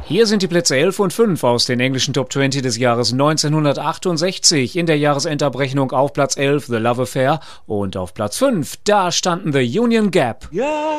Hier sind die Plätze 11 und 5 aus den englischen Top 20 des Jahres 1968. In der Jahresendabrechnung auf Platz 11 The Love Affair und auf Platz 5, da standen The Union Gap. Ja.